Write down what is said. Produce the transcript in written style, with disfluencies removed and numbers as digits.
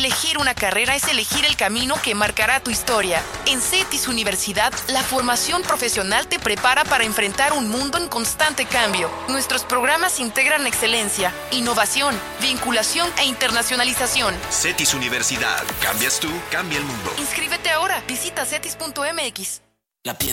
Elegir una carrera es elegir el camino que marcará tu historia. En CETIS Universidad, la formación profesional te prepara para enfrentar un mundo en constante cambio. Nuestros programas integran excelencia, innovación, vinculación e internacionalización. CETIS Universidad. Cambias tú, cambia el mundo. Inscríbete ahora. Visita cetis.mx.